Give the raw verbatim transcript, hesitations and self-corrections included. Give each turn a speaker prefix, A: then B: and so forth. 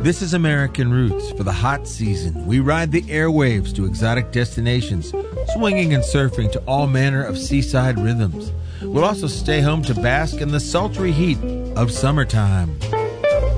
A: This is American Roots. For the hot season, we ride the airwaves to exotic destinations, swinging and surfing to all manner of seaside rhythms. We'll also stay home to bask in the sultry heat of summertime.